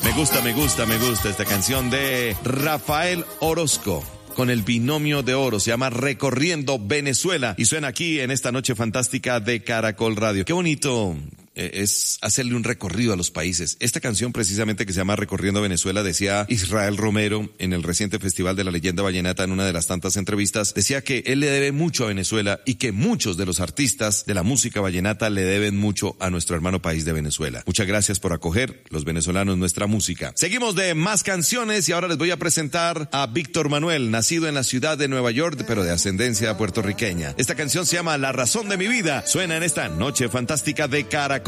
Me gusta esta canción de Rafael Orozco con el binomio de oro. Se llama Recorriendo Venezuela y suena aquí en esta noche fantástica de Caracol Radio. Qué bonito es hacerle un recorrido a los países. Esta canción precisamente que se llama Recorriendo Venezuela, decía Israel Romero en el reciente Festival de la Leyenda Vallenata en una de las tantas entrevistas, decía que él le debe mucho a Venezuela y que muchos de los artistas de la música vallenata le deben mucho a nuestro hermano país de Venezuela. Muchas gracias por acoger los venezolanos nuestra música. Seguimos de más canciones y ahora les voy a presentar a Víctor Manuel, nacido en la ciudad de Nueva York, pero de ascendencia puertorriqueña. Esta canción se llama La Razón de mi Vida. Suena en esta noche fantástica de Caracol